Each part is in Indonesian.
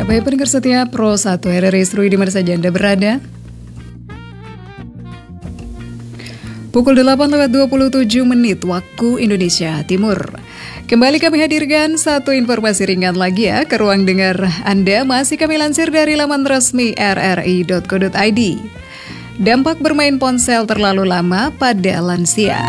Baik pendengar setia Pro 1 RRI Serui di mana saja Anda berada. Pukul 8.27 waktu Indonesia Timur. Kembali kami hadirkan satu informasi ringan lagi ya ke ruang dengar Anda. Masih kami lansir dari laman resmi rri.co.id. Dampak bermain ponsel terlalu lama pada lansia.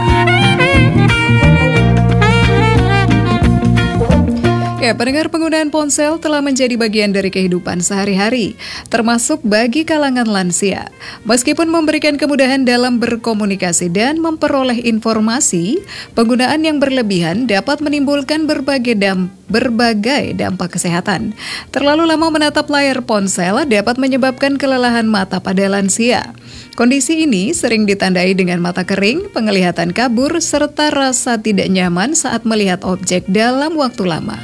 Ya, pendengar, penggunaan ponsel telah menjadi bagian dari kehidupan sehari-hari, termasuk bagi kalangan lansia. Meskipun memberikan kemudahan dalam berkomunikasi dan memperoleh informasi, penggunaan yang berlebihan dapat menimbulkan berbagai dampak kesehatan. Terlalu lama menatap layar ponsel dapat menyebabkan kelelahan mata pada lansia. Kondisi ini sering ditandai dengan mata kering, penglihatan kabur, serta rasa tidak nyaman saat melihat objek dalam waktu lama.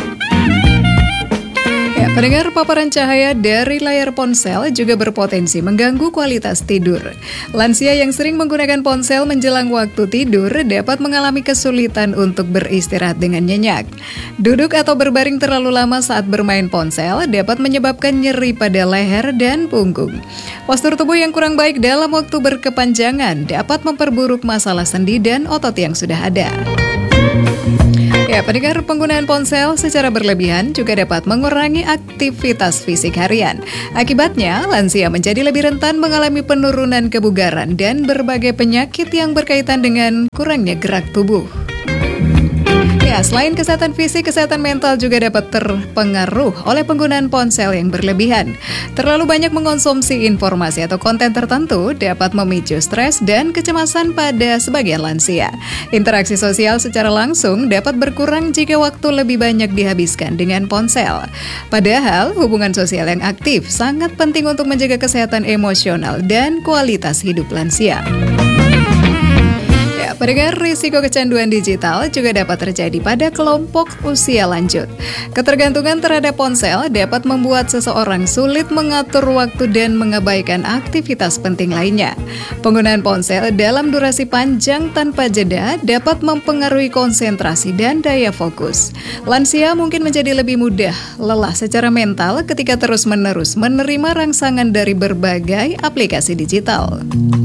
Pendengar, paparan cahaya dari layar ponsel juga berpotensi mengganggu kualitas tidur. Lansia yang sering menggunakan ponsel menjelang waktu tidur dapat mengalami kesulitan untuk beristirahat dengan nyenyak. Duduk atau berbaring terlalu lama saat bermain ponsel dapat menyebabkan nyeri pada leher dan punggung. Postur tubuh yang kurang baik dalam waktu berkepanjangan dapat memperburuk masalah sendi dan otot yang sudah ada. Ya, pendengar, penggunaan ponsel secara berlebihan juga dapat mengurangi aktivitas fisik harian. Akibatnya, lansia menjadi lebih rentan mengalami penurunan kebugaran dan berbagai penyakit yang berkaitan dengan kurangnya gerak tubuh. Ya, selain kesehatan fisik, kesehatan mental juga dapat terpengaruh oleh penggunaan ponsel yang berlebihan. Terlalu banyak mengonsumsi informasi atau konten tertentu dapat memicu stres dan kecemasan pada sebagian lansia. Interaksi sosial secara langsung dapat berkurang jika waktu lebih banyak dihabiskan dengan ponsel. Padahal, hubungan sosial yang aktif sangat penting untuk menjaga kesehatan emosional dan kualitas hidup lansia. Pendengar, risiko kecanduan digital juga dapat terjadi pada kelompok usia lanjut. Ketergantungan terhadap ponsel dapat membuat seseorang sulit mengatur waktu dan mengabaikan aktivitas penting lainnya. Penggunaan ponsel dalam durasi panjang tanpa jeda dapat mempengaruhi konsentrasi dan daya fokus. Lansia mungkin menjadi lebih mudah lelah secara mental ketika terus-menerus menerima rangsangan dari berbagai aplikasi digital.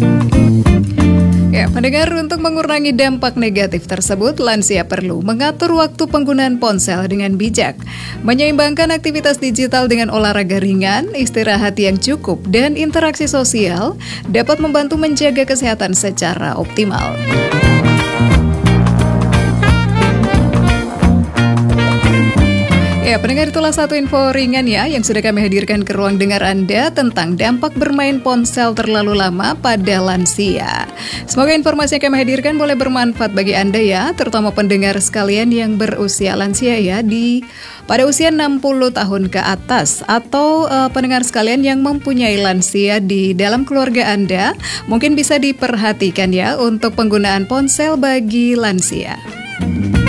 Ya, pendengar, untuk mengurangi dampak negatif tersebut, lansia perlu mengatur waktu penggunaan ponsel dengan bijak, menyeimbangkan aktivitas digital dengan olahraga ringan, istirahat yang cukup, dan interaksi sosial dapat membantu menjaga kesehatan secara optimal. Ya, pendengar, itulah satu info ringan ya yang sudah kami hadirkan ke ruang dengar Anda tentang dampak bermain ponsel terlalu lama pada lansia. Semoga informasi yang kami hadirkan boleh bermanfaat bagi Anda ya, terutama pendengar sekalian yang berusia lansia ya, pada usia 60 tahun ke atas, atau pendengar sekalian yang mempunyai lansia di dalam keluarga Anda, mungkin bisa diperhatikan ya untuk penggunaan ponsel bagi lansia.